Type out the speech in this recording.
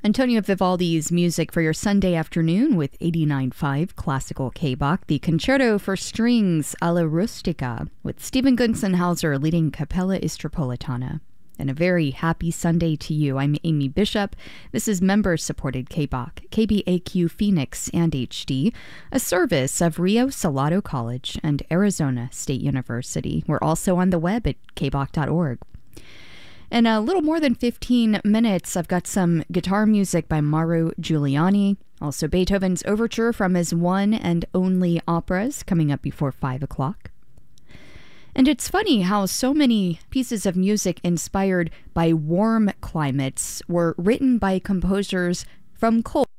Antonio Vivaldi's music for your Sunday afternoon with 89.5 Classical K-Bach, the Concerto for Strings alla Rustica with Stephen Gunzenhauser leading Capella Istropolitana. And a very happy Sunday to you. I'm Amy Bishop. This is member-supported K-Bach, KBAQ Phoenix and HD, a service of Rio Salado College and Arizona State University. We're also on the web at kbach.org. In a little more than 15 minutes, I've got some guitar music by Mauro Giuliani, also Beethoven's Overture from his one and only operas coming up before 5 o'clock. And it's funny how so many pieces of music inspired by warm climates were written by composers from cold